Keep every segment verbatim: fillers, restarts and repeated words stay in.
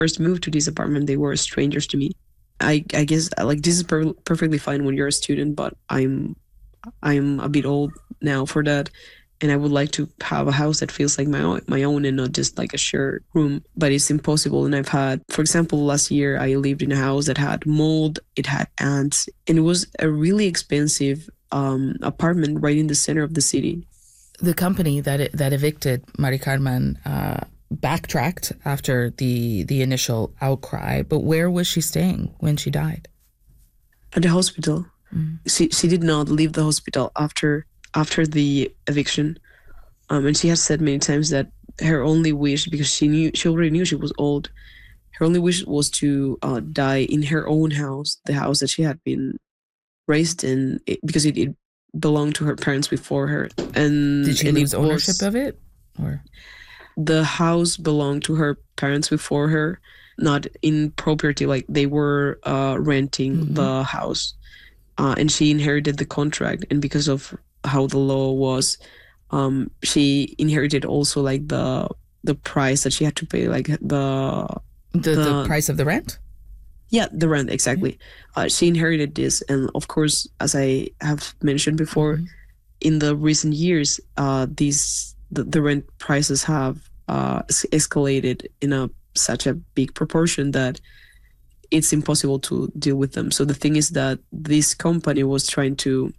first moved to this apartment, they were strangers to me. I, I guess like this is per- perfectly fine when you're a student, but I'm I'm a bit old now for that, and I would like to have a house that feels like my own, my own and not just like a shared room. But it's impossible. And I've had, for example, last year I lived in a house that had mold, it had ants, and it was a really expensive um, apartment right in the center of the city. The company that that evicted Mari Carmen uh, backtracked after the the initial outcry, but where was she staying when she died? At the hospital. Mm. She she did not leave the hospital after after the eviction, um, and she has said many times that her only wish, because she knew she already knew she was old, her only wish was to uh, die in her own house, the house that she had been raised in, it, because it, it belonged to her parents before her. And did she and lose ownership was, of it, or the house belonged to her parents before her, not in property, like they were uh, renting mm-hmm. the house, uh, and she inherited the contract. And because of how the law was, um, she inherited also like the the price that she had to pay, like the the, the, the price of the rent. Yeah, the rent, exactly. Uh, she inherited this, and of course, as I have mentioned before, mm-hmm. in the recent years, uh, these the, the rent prices have uh, escalated in a such a big proportion that it's impossible to deal with them. So the thing is that this company was trying to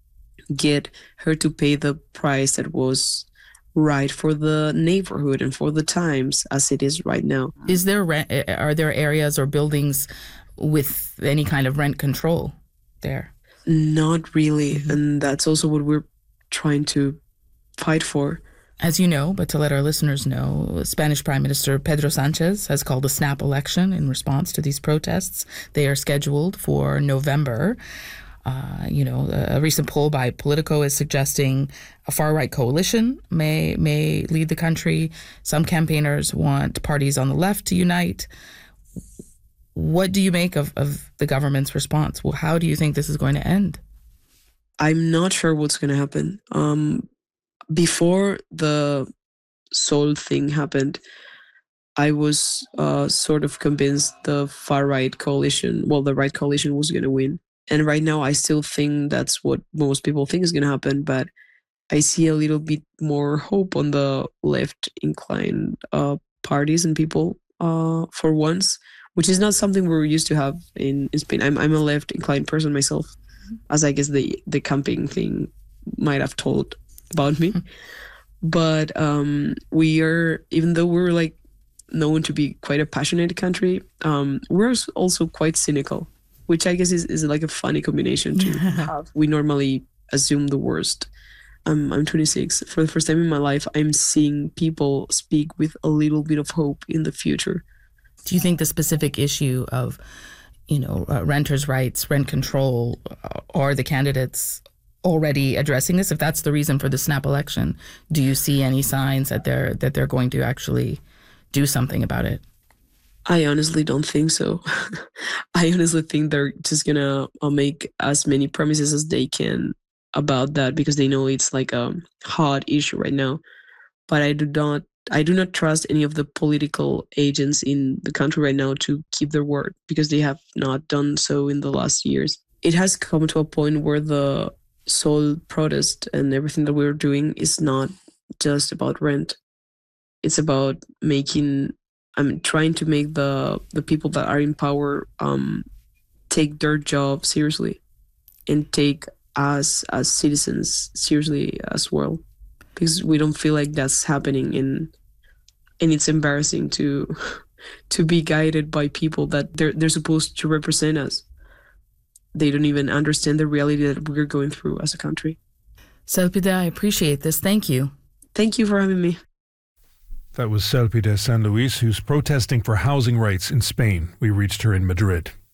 get her to pay the price that was right for the neighborhood and for the times as it is right now. Is there rent, are there areas or buildings with any kind of rent control there? Not really. Mm-hmm. And that's also what we're trying to fight for. As you know, but to let our listeners know, Spanish Prime Minister Pedro Sanchez has called a snap election in response to these protests. They are scheduled for November. Uh, you know, a recent poll by Politico is suggesting a far-right coalition may may lead the country. Some campaigners want parties on the left to unite. What do you make of, of the government's response? Well, how do you think this is going to end? I'm not sure what's going to happen. Um, before the Sol thing happened, I was uh, sort of convinced the far-right coalition, well, the right coalition was going to win. And right now, I still think that's what most people think is going to happen. But I see a little bit more hope on the left-inclined uh, parties and people uh, for once, which is not something we're used to have in, in Spain. I'm I'm a left-inclined person myself, as I guess the, the camping thing might have told about me. But um, we are, even though we're like known to be quite a passionate country, um, we're also quite cynical, which I guess is, is like a funny combination to have. We normally assume the worst. Um, I'm twenty-six. For the first time in my life, I'm seeing people speak with a little bit of hope in the future. Do you think the specific issue of, you know, uh, renters' rights, rent control, uh, are the candidates already addressing this? If that's the reason for the snap election, do you see any signs that they're that they're going to actually do something about it? I honestly don't think so. I honestly think they're just gonna uh, make as many promises as they can about that, because they know it's like a hot issue right now. But I do not, I do not trust any of the political agents in the country right now to keep their word, because they have not done so in the last years. It has come to a point where the Sol protest and everything that we're doing is not just about rent. It's about making I'm trying to make the the people that are in power um, take their job seriously and take us as citizens seriously as well, because we don't feel like that's happening, and and it's embarrassing to to be guided by people that they're they're supposed to represent us. They don't even understand the reality that we're going through as a country. Selpide, I appreciate this. Thank you. Thank you for having me. That was Selpide San Luis, who's protesting for housing rights in Spain. We reached her in Madrid.